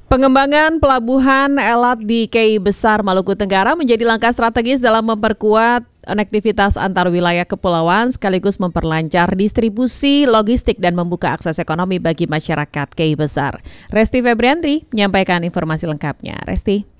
Pengembangan pelabuhan Elat di Kei Besar, Maluku Tenggara menjadi langkah strategis dalam memperkuat konektivitas antar wilayah kepulauan sekaligus memperlancar distribusi logistik dan membuka akses ekonomi bagi masyarakat Kei Besar. Resti Febriantri menyampaikan informasi lengkapnya. Resti.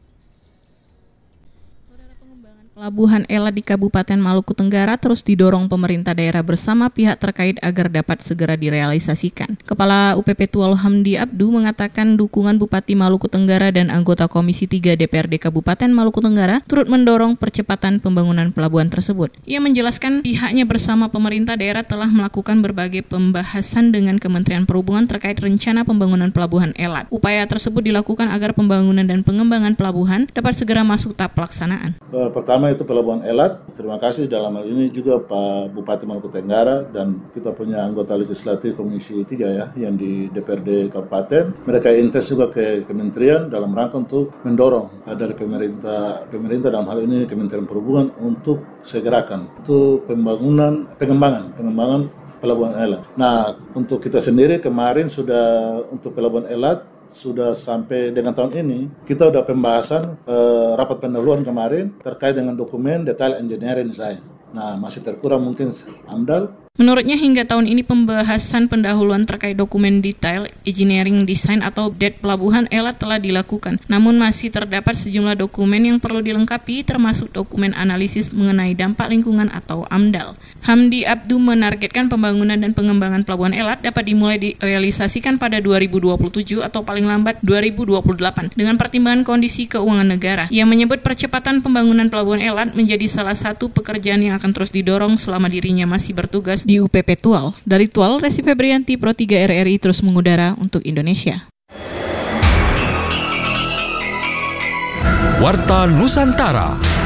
Pelabuhan Elat di Kabupaten Maluku Tenggara terus didorong pemerintah daerah bersama pihak terkait agar dapat segera direalisasikan. Kepala UPP Tual Hamdi Abdu mengatakan dukungan Bupati Maluku Tenggara dan anggota Komisi 3 DPRD Kabupaten Maluku Tenggara turut mendorong percepatan pembangunan pelabuhan tersebut. Ia menjelaskan pihaknya bersama pemerintah daerah telah melakukan berbagai pembahasan dengan Kementerian Perhubungan terkait rencana pembangunan pelabuhan Elat. Upaya tersebut dilakukan agar pembangunan dan pengembangan pelabuhan dapat segera masuk tahap pelaksanaan. Pertama itu Pelabuhan Elat. Terima kasih dalam hal ini juga Pak Bupati Maluku Tenggara dan kita punya anggota legislatif Komisi 3 ya yang di DPRD Kabupaten. Mereka intens juga ke Kementerian dalam rangka untuk mendorong dari pemerintah dalam hal ini Kementerian Perhubungan untuk segerakan untuk pengembangan Pelabuhan Elat. Nah, untuk kita sendiri kemarin sudah untuk Pelabuhan Elat sudah sampai dengan tahun ini, kita sudah pembahasan rapat pendahuluan kemarin terkait dengan dokumen detail engineering design. Nah, masih terkurang mungkin AMDAL. Menurutnya hingga tahun ini pembahasan pendahuluan terkait dokumen detail engineering design atau DED pelabuhan Elat telah dilakukan. Namun masih terdapat sejumlah dokumen yang perlu dilengkapi termasuk dokumen analisis mengenai dampak lingkungan atau AMDAL. Hamdi Abdu menargetkan pembangunan dan pengembangan pelabuhan Elat dapat dimulai direalisasikan pada 2027 atau paling lambat 2028 dengan pertimbangan kondisi keuangan negara. Ia menyebut percepatan pembangunan pelabuhan Elat menjadi salah satu pekerjaan yang akan terus didorong selama dirinya masih bertugas di UPP Tual. Dari Tual, Resti Febriantri, Pro 3 RRI terus mengudara untuk Indonesia. Warta Nusantara.